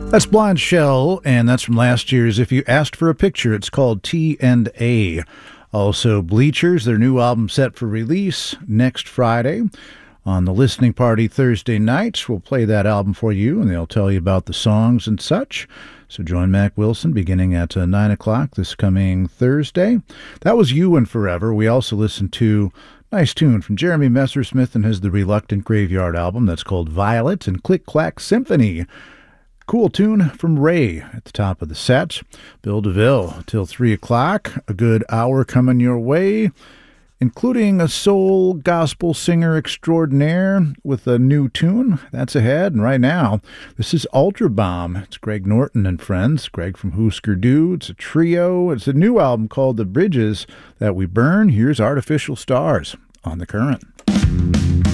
That's Blonde Shell, and that's from last year's If You Asked for a Picture. It's called T&A. Also, Bleachers, their new album set for release next Friday. On the listening party Thursday night, we'll play that album for you, and they'll tell you about the songs and such. So join Mac Wilson beginning at 9 o'clock this coming Thursday. That was You and Forever. We also listened to a nice tune from Jeremy Messersmith and his The Reluctant Graveyard album that's called Violet and Click Clack Symphony. Cool tune from Ray at the top of the set. Bill DeVille till 3 o'clock. A good hour coming your way, including a soul gospel singer extraordinaire with a new tune. That's ahead. And right now, this is Ultra Bomb. It's Greg Norton and friends. Greg from Husker Du. It's a trio. It's a new album called The Bridges That We Burn. Here's Artificial Stars on The Current.